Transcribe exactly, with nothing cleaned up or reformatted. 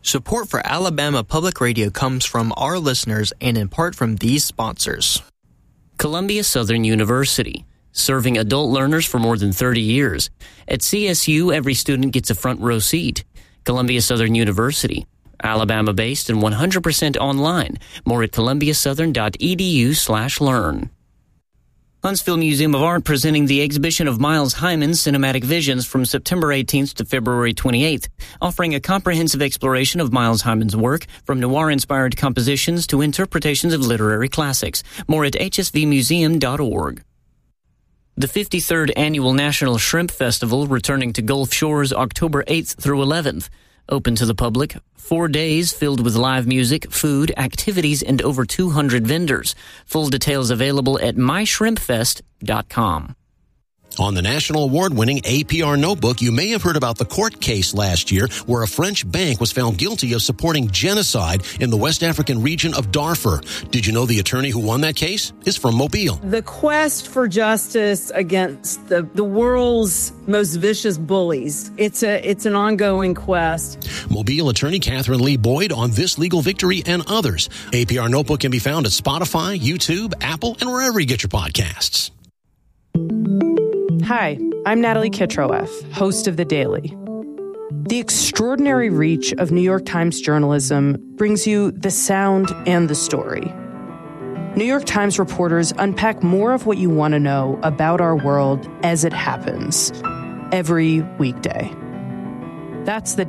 Support for Alabama Public Radio comes from our listeners and in part from these sponsors. Columbia Southern University, serving adult learners for more than thirty years. At C S U, every student gets a front row seat. Columbia Southern University, Alabama-based and one hundred percent online. More at columbiasouthern.edu slash learn. Huntsville Museum of Art presenting the exhibition of Miles Hyman's Cinematic Visions from September eighteenth to February twenty-eighth, offering a comprehensive exploration of Miles Hyman's work from noir-inspired compositions to interpretations of literary classics. More at h s v museum dot org. The fifty-third Annual National Shrimp Festival returning to Gulf Shores October eighth through eleventh. Open to the public, four days filled with live music, food, activities, and over two hundred vendors. Full details available at my shrimp fest dot com. On the national award-winning A P R Notebook, you may have heard about the court case last year where a French bank was found guilty of supporting genocide in the West African region of Darfur. Did you know the attorney who won that case is from Mobile? The quest for justice against the, the world's most vicious bullies. It's a it's an ongoing quest. Mobile attorney Catherine Lee Boyd on this legal victory and others. A P R Notebook can be found at Spotify, YouTube, Apple, and wherever you get your podcasts. Hi, I'm Natalie Kitroeff, host of The Daily. The extraordinary reach of New York Times journalism brings you the sound and the story. New York Times reporters unpack more of what you want to know about our world as it happens every weekday. That's the